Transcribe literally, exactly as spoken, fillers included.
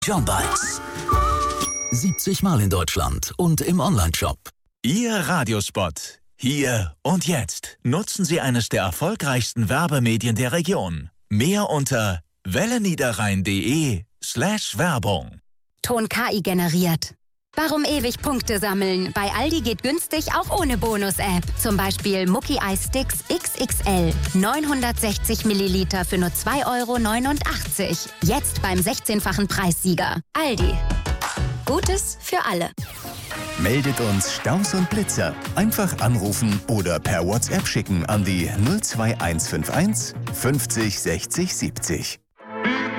John Bites. siebzig Mal in Deutschland und im Onlineshop. Ihr Radiospot. Hier und jetzt. Nutzen Sie eines der erfolgreichsten Werbemedien der Region. Mehr unter welleniederrhein.de slash Werbung. Ton K I generiert. Warum ewig Punkte sammeln? Bei Aldi geht günstig auch ohne Bonus-App. Zum Beispiel Mucki Eis Sticks X X L. neunhundertsechzig Milliliter für nur zwei Euro neunundachtzig. Jetzt beim sechzehnfachen Preissieger. Aldi. Gutes für alle. Meldet uns Staus und Blitzer. Einfach anrufen oder per WhatsApp schicken an die null zwei eins fünf eins fünfzig sechzig siebzig.